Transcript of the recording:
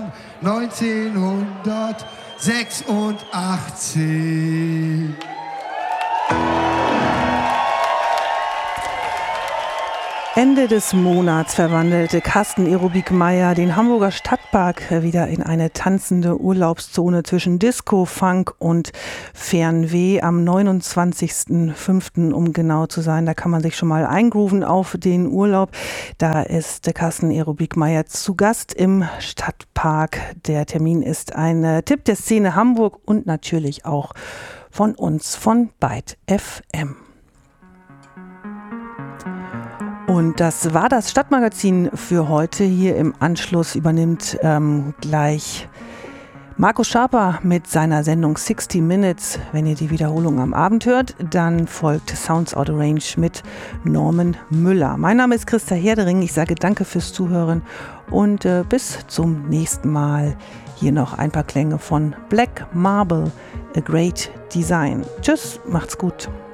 1986. Ende des Monats verwandelte Carsten Ehrubiek-Meyer den Hamburger Stadtpark wieder in eine tanzende Urlaubszone zwischen Disco, Funk und Fernweh am 29.05., um genau zu sein. Da kann man sich schon mal eingrooven auf den Urlaub. Da ist Carsten Ehrubiek-Meyer zu Gast im Stadtpark. Der Termin ist ein Tipp der Szene Hamburg und natürlich auch von uns von Byte FM. Und das war das Stadtmagazin für heute. Hier im Anschluss übernimmt gleich Markus Schaper mit seiner Sendung 60 Minutes. Wenn ihr die Wiederholung am Abend hört, dann folgt Sounds Out of Range mit Norman Müller. Mein Name ist Christa Herdering. Ich sage danke fürs Zuhören und bis zum nächsten Mal. Hier noch ein paar Klänge von Black Marble, A Great Design. Tschüss, macht's gut.